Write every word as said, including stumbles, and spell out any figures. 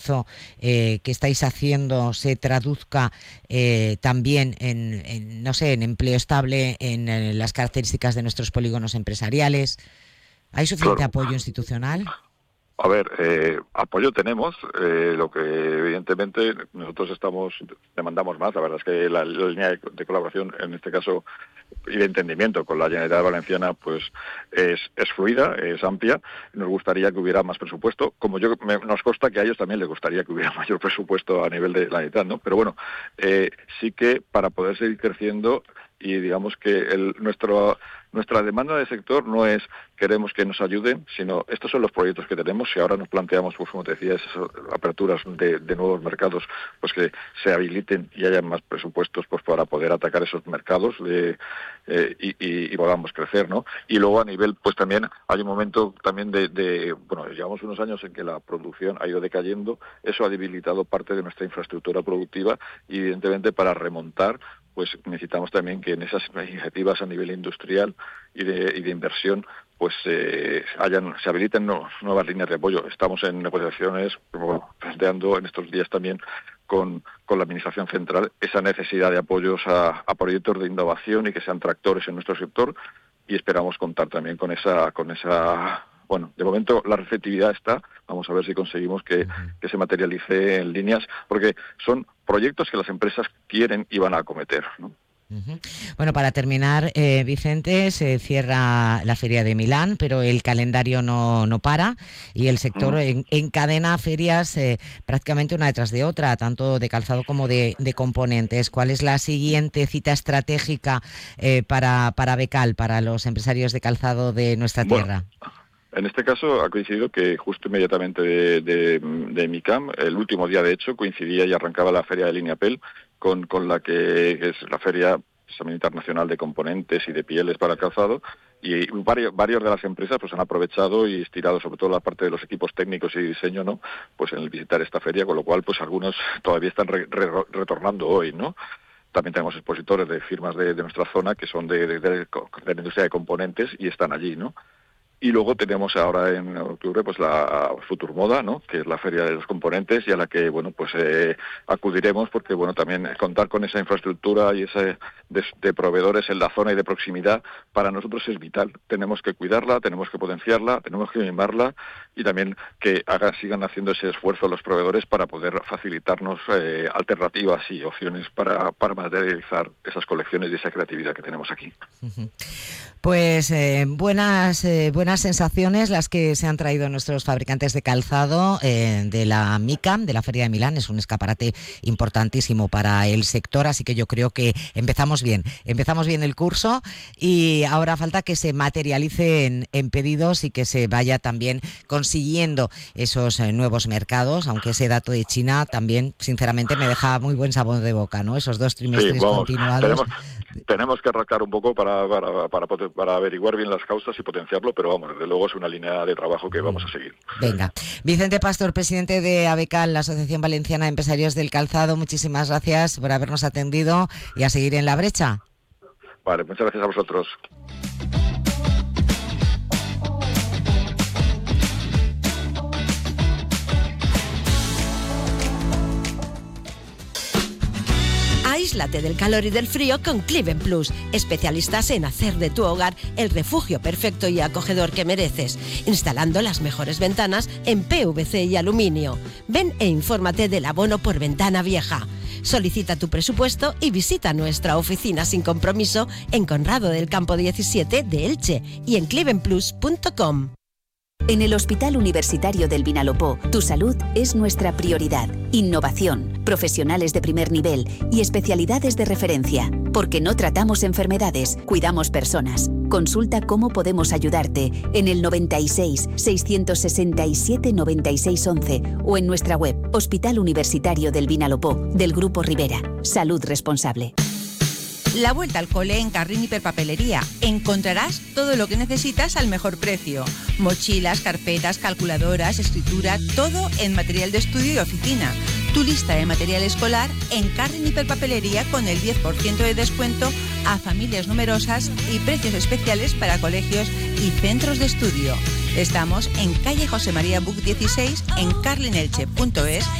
esfuerzo eh, que estáis haciendo se traduzca eh, también en, en, no sé, en empleo estable, en, en las características de nuestros polígonos empresariales. ¿Hay suficiente Claro. apoyo institucional? A ver, eh, apoyo tenemos, eh, lo que evidentemente nosotros estamos, demandamos más. La verdad es que la, la línea de, de colaboración, en este caso, y de entendimiento con la Generalitat Valenciana, pues es, es fluida, es amplia. Nos gustaría que hubiera más presupuesto, como yo me, nos consta que a ellos también les gustaría que hubiera mayor presupuesto a nivel de la Generalitat, ¿no? Pero bueno, eh, sí que para poder seguir creciendo, y digamos que el, nuestro, nuestra demanda de sector no es queremos que nos ayuden, sino estos son los proyectos que tenemos. Si ahora nos planteamos, pues como te decía, esas aperturas de, de nuevos mercados, pues que se habiliten y haya más presupuestos pues para poder atacar esos mercados de, eh, y, y, y podamos crecer, ¿no? Y luego a nivel, pues también hay un momento también de, de, bueno, llevamos unos años en que la producción ha ido decayendo, eso ha debilitado parte de nuestra infraestructura productiva y evidentemente para remontar pues necesitamos también que en esas iniciativas a nivel industrial y de, y de inversión pues eh, hayan, se habiliten no, nuevas líneas de apoyo. Estamos en negociaciones, bueno, planteando en estos días también con, con la Administración Central esa necesidad de apoyos a, a proyectos de innovación y que sean tractores en nuestro sector, y esperamos contar también con esa, con esa bueno, de momento la receptividad está, vamos a ver si conseguimos que, que se materialice en líneas, porque son proyectos que las empresas quieren y van a acometer, ¿no? Uh-huh. Bueno, para terminar, eh, Vicente, se cierra la Feria de Milán, pero el calendario no, no para y el sector uh-huh. en, encadena ferias eh, prácticamente una detrás de otra, tanto de calzado como de, de componentes. ¿Cuál es la siguiente cita estratégica eh, para, para Becal, para los empresarios de calzado de nuestra tierra? Bueno. En este caso ha coincidido que justo inmediatamente de, de, de MICAM, el último día de hecho, coincidía y arrancaba la feria de Lineapel, con, con la que es la feria internacional de componentes y de pieles para el calzado, y varios, varios de las empresas pues han aprovechado y estirado sobre todo la parte de los equipos técnicos y diseño, ¿no? Pues en el visitar esta feria, con lo cual pues algunos todavía están re, re, retornando hoy, ¿no? También tenemos expositores de firmas de, de nuestra zona que son de, de, de, de la industria de componentes y están allí, ¿no? Y luego tenemos ahora en octubre pues la Futurmoda, ¿no? Que es la feria de los componentes y a la que bueno pues eh, acudiremos porque bueno también contar con esa infraestructura y ese de, de proveedores en la zona y de proximidad para nosotros es vital. Tenemos que cuidarla, tenemos que potenciarla, tenemos que mimarla y también que hagan, sigan haciendo ese esfuerzo los proveedores para poder facilitarnos eh, alternativas y opciones para, para materializar esas colecciones y esa creatividad que tenemos aquí. Pues eh, buenas eh, buenas sensaciones las que se han traído nuestros fabricantes de calzado eh, de la MICAM, de la Feria de Milán. Es un escaparate importantísimo para el sector, así que yo creo que empezamos bien, empezamos bien el curso y ahora falta que se materialice en, en pedidos y que se vaya también consiguiendo esos eh, nuevos mercados, aunque ese dato de China también, sinceramente, me deja muy buen sabor de boca, ¿no? Esos dos trimestres sí, vamos, continuados. Tenemos, tenemos que arrancar un poco para, para, para, para averiguar bien las causas y potenciarlo, pero vamos, desde luego es una línea de trabajo que vamos a seguir. Venga. Vicente Pastor, presidente de ABECAL, la Asociación Valenciana de Empresarios del Calzado, muchísimas gracias por habernos atendido y a seguir en la brecha. Vale, muchas gracias a vosotros. Aíslate del calor y del frío con Cliven Plus, especialistas en hacer de tu hogar el refugio perfecto y acogedor que mereces, instalando las mejores ventanas en P V C y aluminio. Ven e infórmate del abono por ventana vieja. Solicita tu presupuesto y visita nuestra oficina sin compromiso en Conrado del Campo diecisiete de Elche y en cliven plus punto com. En el Hospital Universitario del Vinalopó, tu salud es nuestra prioridad. Innovación, profesionales de primer nivel y especialidades de referencia. Porque no tratamos enfermedades, cuidamos personas. Consulta cómo podemos ayudarte en el noventa y seis, seiscientos sesenta y siete, noventa y seis once o en nuestra web Hospital Universitario del Vinalopó, del Grupo Rivera. Salud responsable. La vuelta al cole en Carrin Hiperpapelería. Encontrarás todo lo que necesitas al mejor precio. Mochilas, carpetas, calculadoras, escritura, todo en material de estudio y oficina. Tu lista de material escolar en Carrin Hiperpapelería con el diez por ciento de descuento a familias numerosas y precios especiales para colegios y centros de estudio. Estamos en calle José María Buc dieciséis en carlinelche punto es